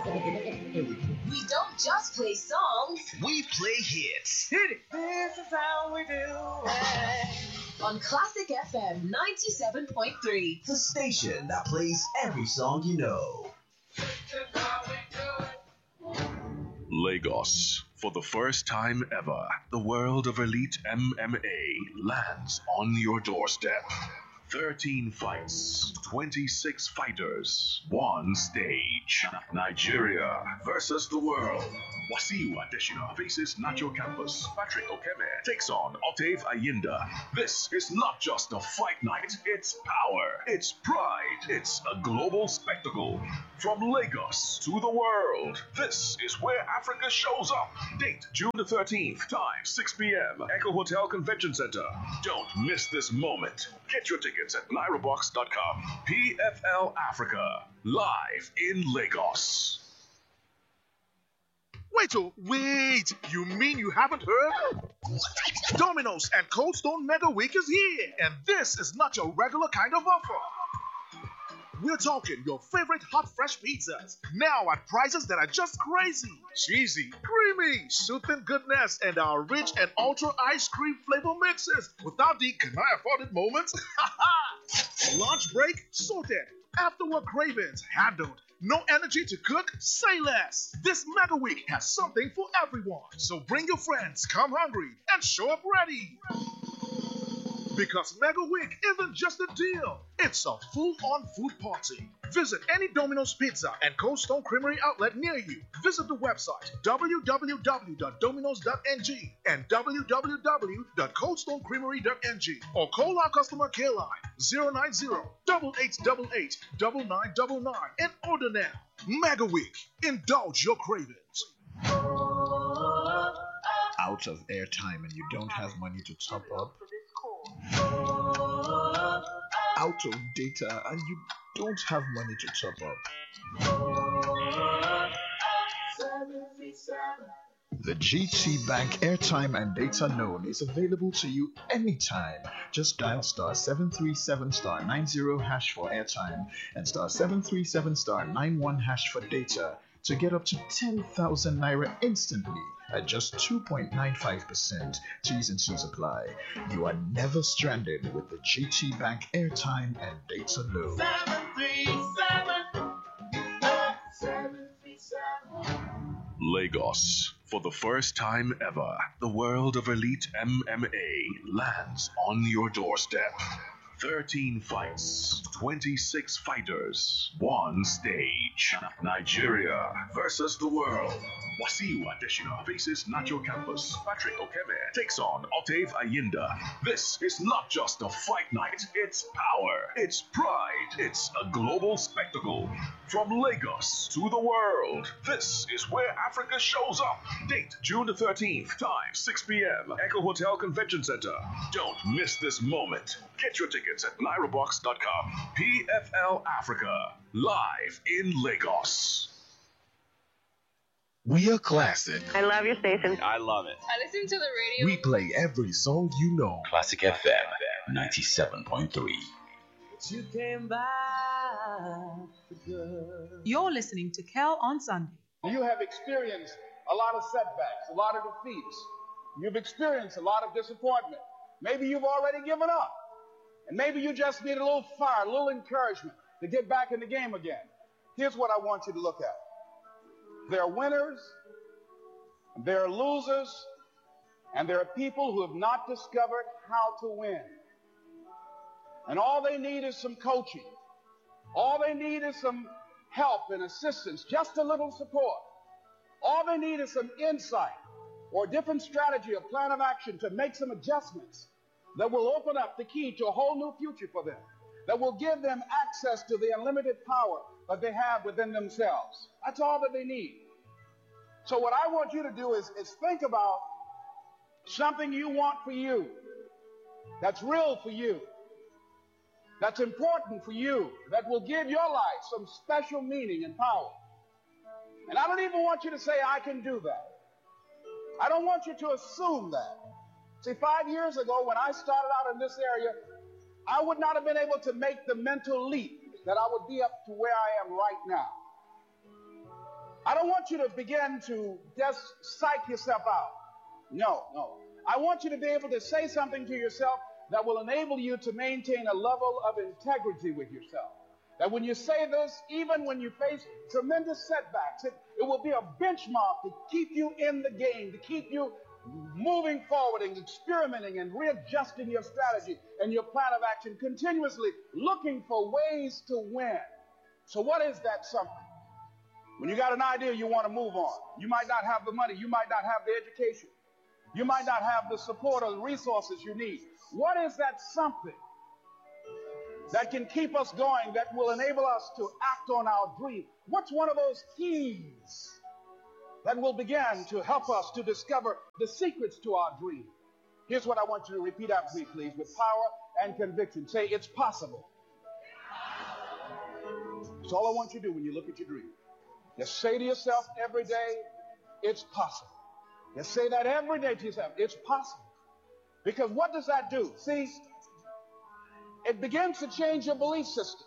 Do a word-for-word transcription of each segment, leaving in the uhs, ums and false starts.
We don't just play songs. We play hits. Hit it. This is how we do it. On Classic F M ninety-seven point three. The station that plays every song you know. Lagos. For the first time ever, the world of elite M M A lands on your doorstep. thirteen fights, twenty-six fighters, one stage. Nigeria versus the world. Wasiu Adesina faces Nacho Campos. Patrick Okeme takes on Octave Ayinda. This is not just a fight night, it's power, it's pride, it's a global spectacle. From Lagos to the world, this is where Africa shows up. Date June the thirteenth, time six p.m. Echo Hotel Convention Center. Don't miss this moment. Get your tickets at lyra box dot com. P F L Africa, live in Lagos. Wait, oh, wait! You mean you haven't heard? Domino's and Cold Stone Mega Week is here, and this is not your regular kind of offer. We're talking your favorite hot, fresh pizzas, now at prices that are just crazy. Cheesy, creamy, soothing goodness, and our rich and ultra ice cream flavor mixes without the can I afford it moments. Lunch break sorted. After work cravings handled. No energy to cook? Say less. This Mega Week has something for everyone. So bring your friends, come hungry, and show up ready. Because Mega Week isn't just a deal, it's a full-on food party. Visit any Domino's Pizza and Cold Stone Creamery outlet near you. Visit the website w w w dot dominos dot n g and w w w dot cold stone creamery dot n g or call our customer care line zero nine zero, eight eight eight eight, nine nine nine nine and order now. Mega Week. Indulge your cravings. Out of airtime and you don't have money to top up? Out of data and you don't have money to top up? The G T Bank airtime and data loan is available to you anytime. Just dial star seven three seven star nine zero hash for airtime and star seven three seven star nine one hash for data to get up to ten thousand naira instantly at just two point nine five percent. T's and C's apply. You are never stranded with the G T Bank airtime and data loan. seven three seven, seven three seven. Lagos. For the first time ever, the world of elite M M A lands on your doorstep. thirteen fights, twenty-six fighters, one stage. Nigeria versus the world. Wasiu Adesina faces Nacho Campos. Patrick Okeme takes on Octave Ayinda. This is not just a fight night, it's power, it's pride, it's a global spectacle. From Lagos to the world, this is where Africa shows up. Date June the thirteenth, time six p.m. Echo Hotel Convention Center. Don't miss this moment. Get your tickets at lyra box dot com. P F L Africa, live in Lagos. We are classic. I love your station. I love it. I listen to the radio. We play every song you know. Classic F M ninety-seven point three. You came by the girl. You're listening to Kel on Sunday. You have experienced a lot of setbacks, a lot of defeats. You've experienced a lot of disappointment. Maybe you've already given up. And maybe you just need a little fire, a little encouragement to get back in the game again. Here's what I want you to look at. There are winners, there are losers, and there are people who have not discovered how to win. And all they need is some coaching. All they need is some help and assistance, just a little support. All they need is some insight or a different strategy, a plan of action to make some adjustments that will open up the key to a whole new future for them, that will give them access to the unlimited power that they have within themselves. That's all that they need. So what I want you to do is, is think about something you want for you, that's real for you, that's important for you, that will give your life some special meaning and power. And I don't even want you to say, I can do that. I don't want you to assume that. See, five years ago when I started out in this area, I would not have been able to make the mental leap that I would be up to where I am right now. don't want you to begin to just psych yourself out. No, no. I want you to be able to say something to yourself that will enable you to maintain a level of integrity with yourself. That when you say this, even when you face tremendous setbacks, it, it will be a benchmark to keep you in the game, to keep you moving forward and experimenting and readjusting your strategy and your plan of action, continuously looking for ways to win. So what is that something? When you got an idea you want to move on, you might not have the money, you might not have the education, you might not have the support or the resources you need. What is that something that can keep us going, that will enable us to act on our dream? What's one of those keys that will begin to help us to discover the secrets to our dream? Here's what I want you to repeat after me, please, with power and conviction. Say, it's possible. That's all I want you to do when you look at your dream. Just say to yourself every day, it's possible. Just say that every day to yourself, it's possible. Because what does that do? See, it begins to change your belief system.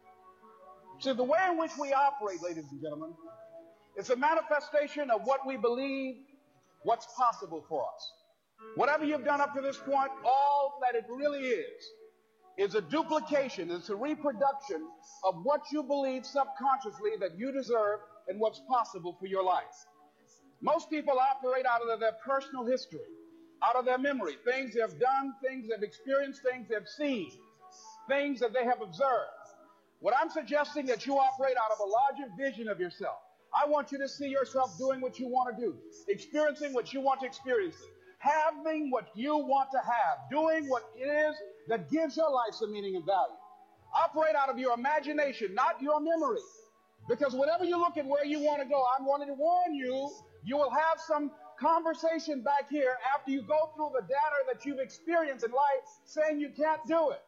See, the way in which we operate, ladies and gentlemen, it's a manifestation of what we believe, what's possible for us. Whatever you've done up to this point, all that it really is, is a duplication, it's a reproduction of what you believe subconsciously that you deserve and what's possible for your life. Most people operate out of their personal history, out of their memory, things they've done, things they've experienced, things they've seen, things that they have observed. What I'm suggesting that you operate out of a larger vision of yourself. I want you to see yourself doing what you want to do, experiencing what you want to experience, having what you want to have, doing what it is that gives your life some meaning and value. Operate out of your imagination, not your memory. Because whenever you look at where you want to go, I'm wanting to warn you, you will have some conversation back here after you go through the data that you've experienced in life saying you can't do it.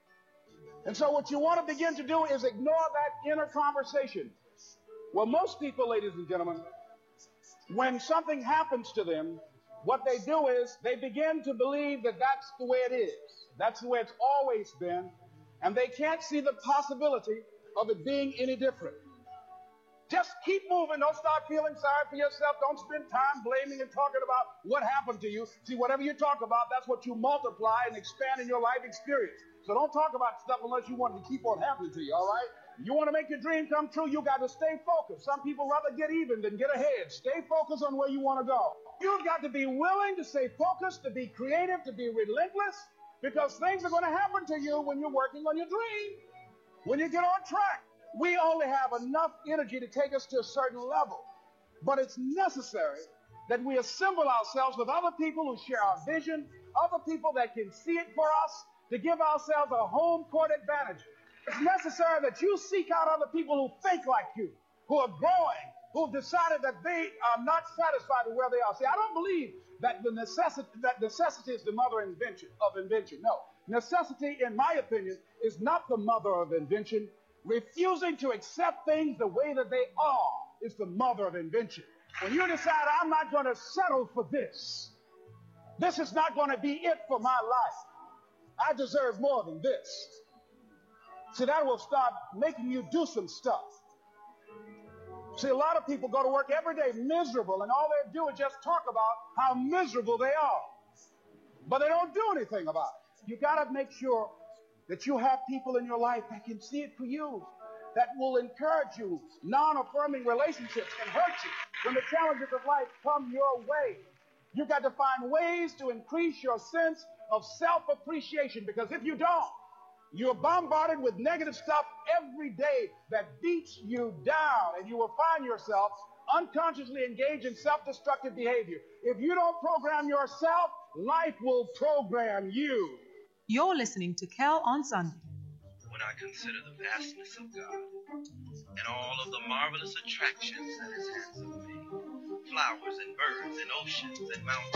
And so what you want to begin to do is ignore that inner conversation. Well, most people, ladies and gentlemen, when something happens to them, what they do is they begin to believe that that's the way it is. That's the way it's always been. And they can't see the possibility of it being any different. Just keep moving. Don't start feeling sorry for yourself. Don't spend time blaming and talking about what happened to you. See, whatever you talk about, that's what you multiply and expand in your life experience. So don't talk about stuff unless you want it to keep on happening to you, all right? You want to make your dream come true, you got to stay focused. Some people rather get even than get ahead. Stay focused on where you want to go. You've got to be willing to stay focused, to be creative, to be relentless, because things are going to happen to you when you're working on your dream. When you get on track. We only have enough energy to take us to a certain level. But it's necessary that we assemble ourselves with other people who share our vision, other people that can see it for us, to give ourselves a home court advantage. It's necessary that you seek out other people who think like you, who are growing, who've decided that they are not satisfied with where they are. See, I don't believe that the necessity, that necessity is the mother of invention, of invention. No. Necessity, in my opinion, is not the mother of invention. Refusing to accept things the way that they are is the mother of invention. When you decide, I'm not going to settle for this, this is not going to be it for my life, I deserve more than this. See, that will start making you do some stuff. See, a lot of people go to work every day miserable, and all they do is just talk about how miserable they are. But they don't do anything about it. You got to make sure that you have people in your life that can see it for you, that will encourage you. Non-affirming relationships can hurt you when the challenges of life come your way. You've got to find ways to increase your sense of self-appreciation, because if you don't, you're bombarded with negative stuff every day that beats you down, and you will find yourself unconsciously engaged in self-destructive behavior. If you don't program yourself, life will program you. You're listening to Cal on Sunday. When I consider the vastness of God and all of the marvelous attractions that his hands have made, flowers and birds and oceans and mountains,